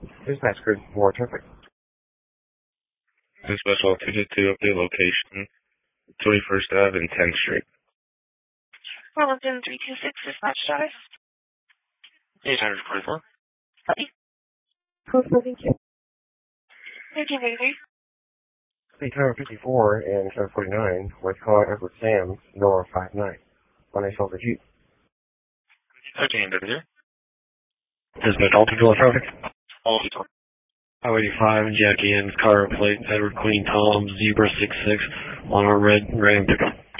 Dispatch grid for traffic. Dispatch all ticket to update location, 21st Ave and 10th Street. Wellington 326, dispatch status. 844. Copy. Code 42. 1383. Speed Tower 54 and Tower 49, West Car Edward Sam, Nora 59. On a shelter Jeep. 1300. Dispatch all control traffic. All control. Highway 85, Jackie Ann's car plate, Edward Queen Tom, Zebra 66, on our red Ram pickup.